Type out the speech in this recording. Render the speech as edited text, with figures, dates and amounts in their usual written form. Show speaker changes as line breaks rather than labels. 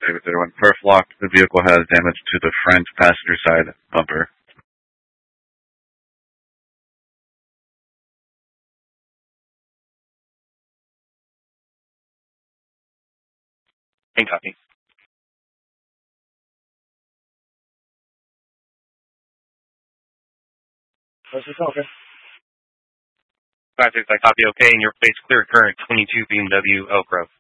David 01. Perf lock. The vehicle has damage to the front passenger side bumper.
Hey, copy.
Okay.
5-6, I copy okay, and your place clear current 22 BMW Elk Grove.